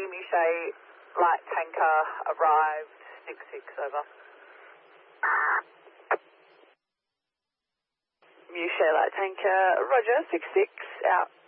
Mushay light tanker arrived, 6-6, over. Mushay light tanker, roger, 6-6, out.